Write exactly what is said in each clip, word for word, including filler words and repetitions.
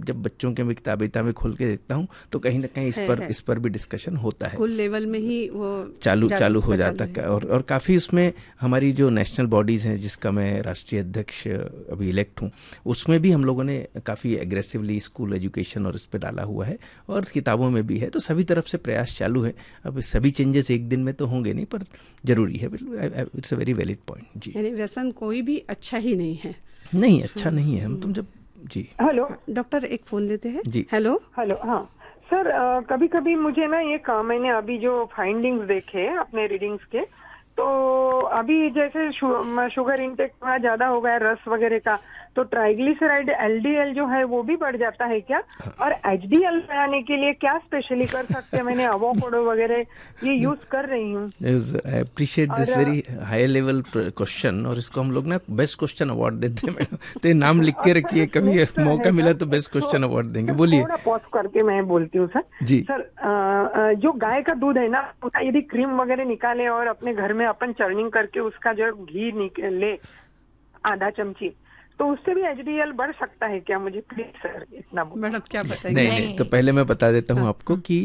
जब बच्चों के मैं किताबें किताबें खोल के देखता हूँ तो कहीं ना कहीं इस है, पर है। इस पर भी डिस्कशन होता है, स्कूल लेवल में ही वो चालू चालू हो जाता है। और और काफ़ी उसमें हमारी जो नेशनल बॉडीज़ हैं जिसका मैं राष्ट्रीय अध्यक्ष अभी इलेक्ट हूँ, उसमें भी हम लोगों ने काफ़ी एग्रेसिवली स्कूल एजुकेशन और इस पर डाला हुआ है और किताबों में भी है। तो सभी तरफ से प्रयास चालू है। अब सभी चेंजेस एक दिन में तो होंगे नहीं, पर जरूरी है। It's a very valid point जी। यानी व्यसन कोई भी अच्छा ही नहीं है। नहीं, अच्छा नहीं है। हम तुम जब जी हेलो डॉक्टर एक फोन लेते हैं जी। हेलो हेलो हाँ सर, कभी कभी मुझे ना ये का, मैंने अभी जो फाइंडिंग्स देखे अपने रीडिंग्स के, तो अभी जैसे शु, शुगर इंटेक थोड़ा ज्यादा हो गया रस वगैरह का, तो ट्राइग्लिसराइड एलडीएल जो है वो भी बढ़ जाता है क्या? और एचडीएल बढ़ाने के लिए क्या स्पेशली कर सकते हैं? मैंने अवोकाडो वगैरह ये यूज कर रही हूँ। I appreciate this very high level question, और इसको हम लोग ना बेस्ट क्वेश्चन अवार्ड देते हैं मैडम। तो ये नाम लिख के रखिए, कभी मौका मिला तो बेस्ट क्वेश्चन अवार्ड देंगे। बोलिए। थोड़ा पॉज करके मैं बोलती हूँ सर जी। सर, जो गाय का दूध है ना, उसका यदि क्रीम वगैरह निकाले और अपने घर में अपन चर्निंग करके उसका जो घी निकले आधा चमची, तो उससे भी एचडीएल बढ़ सकता है क्या? मुझे प्लीज सर इतना मैडम क्या बताएंगे? नहीं, नहीं नहीं तो पहले मैं बता देता हूँ आपको कि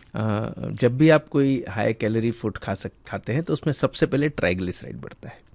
जब भी आप कोई हाई कैलोरी फूड खा सक खाते हैं तो उसमें सबसे पहले ट्राइग्लिसराइड बढ़ता है।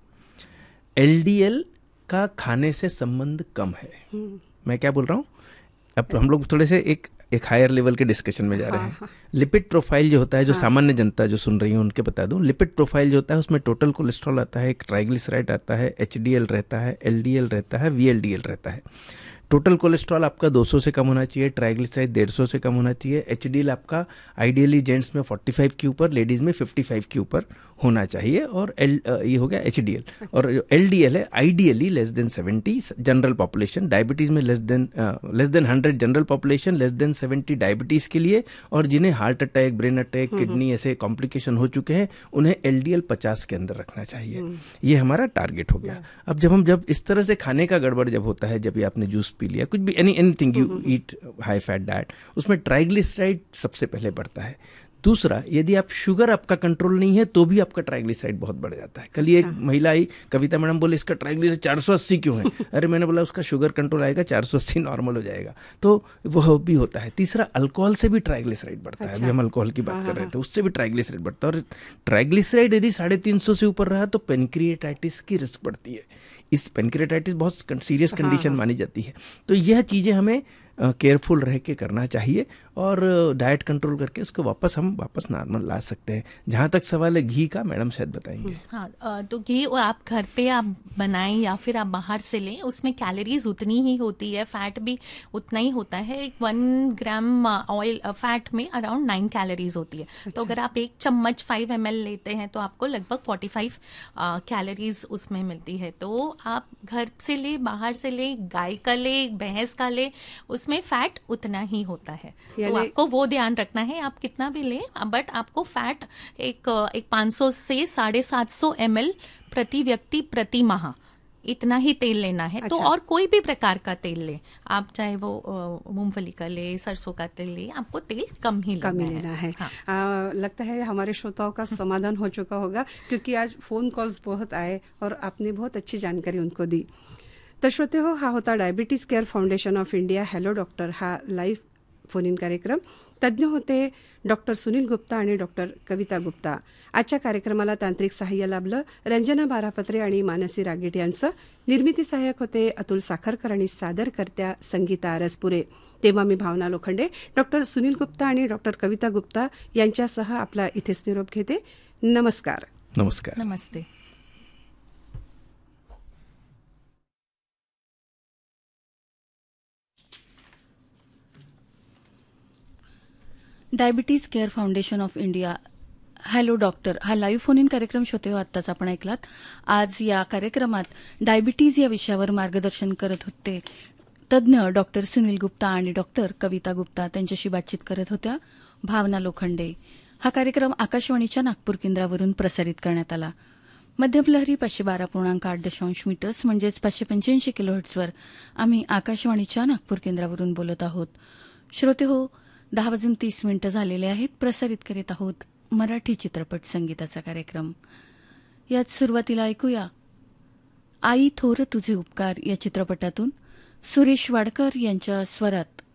एलडीएल का खाने से संबंध कम है। मैं क्या बोल रहा हूँ, अब हम लोग थोड़े से एक एक हायर लेवल के डिस्कशन में जा रहे हैं। हाँ, लिपिड प्रोफाइल जो होता है, जो हाँ, सामान्य जनता जो सुन रही है उनके बता दूं, लिपिड प्रोफाइल जो होता है उसमें टोटल कोलेस्ट्रॉल आता है, एक ट्राइग्लिसराइड आता है, एचडीएल रहता है, एलडीएल रहता है, वीएलडीएल रहता है। टोटल कोलेस्ट्रॉल आपका दो सौ से कम होना चाहिए, ट्राइग्लिसराइड डेढ़ सौ से कम होना चाहिए, एचडीएल आपका आइडियली जेंट्स में पैंतालीस के ऊपर, लेडीज में पचपन के ऊपर होना चाहिए। और एल ये हो गया एचडीएल। और जो एलडीएल है आइडियली लेस देन सत्तर जनरल पॉपुलेशन, डायबिटीज में less than less than hundred general population, less than सत्तर डायबिटीज के लिए, और जिन्हें heart attack, brain attack, kidney ऐसे कॉम्प्लिकेशन हो चुके हैं उन्हें एलडीएल पचास के अंदर रखना चाहिए। ये हमारा टारगेट हो गया। अब जब हम जब इस तरह से खाने का गड़बड़ जब होता है, जब आपने जूस पी लिया, कुछ भी any anything you eat high fat diet, उसमें ट्राइग्लिसराइड सबसे पहले बढ़ता है। दूसरा, यदि आप शुगर आपका कंट्रोल नहीं है तो भी आपका ट्राइग्लिसराइड बहुत बढ़ जाता है। कल ही एक महिला आई, कविता मैडम बोले इसका ट्राइग्लिसराइड चार सौ अस्सी क्यों है? अरे मैंने बोला उसका शुगर कंट्रोल आएगा, चार सौ अस्सी नॉर्मल हो जाएगा। तो वो भी होता है। तीसरा, अल्कोहल से भी ट्राइग्लिसराइड बढ़ता है। अभी हम अल्कोहल की बात कर रहे थे, उससे भी ट्राइग्लिसराइड बढ़ता है। और ट्राइग्लिसराइड यदि साढ़े तीन सौ से ऊपर रहा तो पेनक्रिएटाइटिस की रिस्क बढ़ती है। इस पेनक्रिएटाइटिस बहुत सीरियस कंडीशन मानी जाती है। तो यह चीज़ें हमें केयरफुल रह के करना चाहिए और डाइट कंट्रोल करके उसको वापस हम वापस नॉर्मल ला सकते हैं। जहाँ तक सवाल है घी का, मैडम शायद बताएंगे। हाँ, तो घी आप घर पे आप बनाएं या फिर आप बाहर से लें, उसमें कैलोरीज उतनी ही होती है, फैट भी उतना ही होता है। एक वन ग्राम ऑयल फैट में अराउंड नाइन कैलोरीज होती है। अच्छा। तो अगर आप एक चम्मच फाइव एम एल लेते हैं तो आपको लगभग फोर्टी फाइव कैलोरीज उसमें मिलती है। तो आप घर से ले, बाहर से ले, गाय का ले, भैंस का ले, उसमें फैट उतना ही होता है। तो आपको वो ध्यान रखना है, आप कितना भी लें, बट आपको फैट एक एक पाँच सौ से साढ़े सात सौ एम एल प्रति व्यक्ति प्रति माह इतना ही तेल लेना है। अच्छा। तो और कोई भी प्रकार का तेल ले आप, चाहे वो मूंगफली का ले, सरसों का तेल ले, आपको तेल कम ही कम लेना, ही लेना है, है। हाँ। आ, लगता है हमारे श्रोताओं का समाधान हो चुका होगा, क्योंकि आज फोन कॉल्स बहुत आए और आपने बहुत अच्छी जानकारी उनको दी। तर श्रोते हो, हा होता diabetes care foundation of India hello doctor हा लाईव्ह फोन इन कार्यक्रम. तज्ज्ञ होते डॉक्टर सुनील गुप्ता आणि डॉक्टर कविता गुप्ता. आजच्या कार्यक्रमाला तांत्रिक सहाय्य लाभलं रंजना बारापत्रे आणि मानसी रागीट यांचं. निर्मिती सहाय्यक होते अतुल साखरकर आणि सादरकर्त्या संगीता आरसपुरे. तेव्हा मी भावना लोखंडे डॉक्टर सुनील गुप्ता आणि डॉक्टर कविता गुप्ता यांच्यासह आपला इथेच निरोप घेते. नमस्कार. नमस्कार. नमस्ते. Diabetes care foundation of India hello doctor हा लाईव्ह फोन इन कार्यक्रम श्रोते हो आत्ताच आपण ऐकलात. आज या कार्यक्रमात डायबिटीज या विषयावर मार्गदर्शन करत होते तज्ज्ञ डॉक्टर सुनील गुप्ता आणि डॉक्टर कविता गुप्ता. त्यांच्याशी बातचीत करत होत्या भावना लोखंडे. हा कार्यक्रम आकाशवाणीच्या नागपूर केंद्रावरून प्रसारित करण्यात आला. मध्यमलहरी पाचशे बारा पूर्णांक आठ दशांश मीटर्स म्हणजेच पाचशे पंच्याऐंशी किलोहर्ट्झवर आम्ही आकाशवाणीच्या नागपूर केंद्रावरून बोलत आहोत. श्रोते हो, दहा वाजून तीस मिनिटं झालेले आहेत. प्रसारित करीत आहोत मराठी चित्रपट संगीताचा कार्यक्रम. यात सुरुवातीला ऐकूया आई थोर तुझे उपकार या चित्रपटातून सुरेश वाडकर यांच्या स्वरात